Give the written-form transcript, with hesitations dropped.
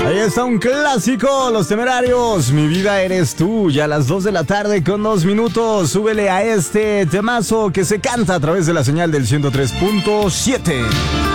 Ahí está un clásico, Los Temerarios, Mi vida eres tú. Ya a las 2 de la tarde con 2 minutos. Súbele a este temazo que se canta a través de la señal del 103.7.